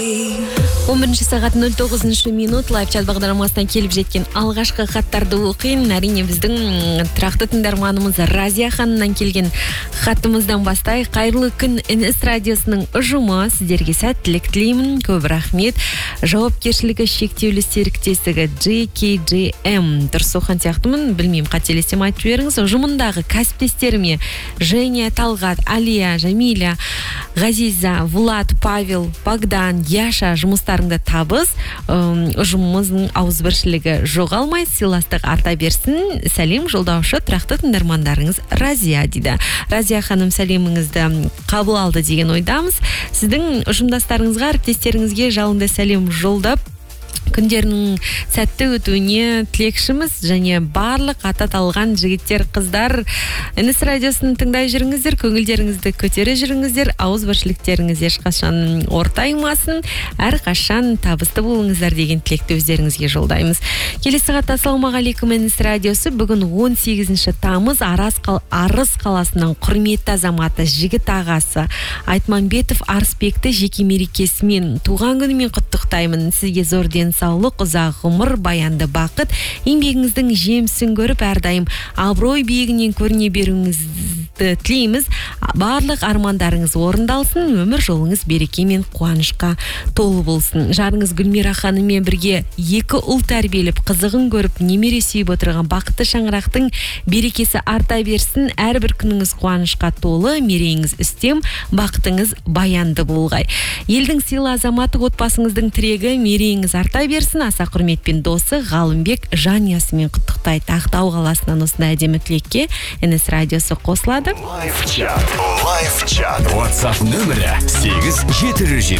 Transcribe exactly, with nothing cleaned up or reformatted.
он бірінші сағат нөл тоғызыншы минут лайв чат бағдарламасынан келіп жеткен алғашқы хаттарды оқиын. Әрине біздің тұрақты тыңдарманымыз Разия ханымнан келген хатымыздан бастай. Қайырлы күн, эн эс радиосының ұжымы, сіздерге сәттілік тілеймін. Көп рахмет. Жауапкершілігі шектеулі серіктестігі джей кей джей эм Тұрсохан сияқтымын, білмеймін, қателесем айтып жіберіңіз. Ұжымындағы кәсіптестеріме Женя, Талғат, Алия, Жамиля, Ғазиза, Влад, Павел, Богдан, Яша, жұмыстарыңда табыс, ұжымымыздың ауызбіршілігі жоғалмай, сыйластық арта берсін. Сәлем, жолдаушы тұрақты тыңдармандарыңыз Разия дейді. Разия ханым, сәлеміңізді қабыл алды деген ойдамыз. Сіздің ұжымдастарыңызға, әріптестеріңізге жалынды сәлем жолдап, күндерінің сәтті өтуіне тілекшіміз, және барлық аты аталған жігіттер, қыздар, эн эс радиосын тыңдай жүріңіздер, көңілдеріңізді көтере жүріңіздер, ауызбіршіліктеріңіз ешқашан ортаймасын, әрқашан табысты болыңыздар деген тілекті өздеріңізге жолдаймыз. Келесі сағатта ассалаумағалейкум, эн эс радиосы бүгін он сегізінші тамыз Арыс қаласының құрметті азаматы, жігіт ағасы Айтманбетов Арысбекті жеке мерекесімен, туған күнімен құттықтаймын. Сізге зор денсаулық, ұзақ ғұмыр, баянды бақыт, еңбегіңіздің жемісін көріп, әрдайым абырой биігінен көріне беруіңізді тілейміз. Барлық армандарыңыз орындалсын, өмір жолыңыз береке мен қуанышқа толы болсын. Жарыңыз Гүлмира ханыммен бірге екі ұл тәрбиелеп, қызығын көріп, немере сүйіп отырған бақытты шаңырақтың берекесі арта берсін. Әрбір күніңіз қуанышқа толы, мерейіңіз үстем, бақытыңыз баянды болғай. Елдің сыйлы азаматы, отбасыңыздың тірегі, мерейіңіз арта берсін. Аса құрметпен досы Ғалымбек жанұясымен құттықтайды. Ақтау қаласынан осындай әдемі тілекке эн эс радиосы қосылады. Лайв чат, лайв чат. WhatsApp нөмірі сегіз жеті жеті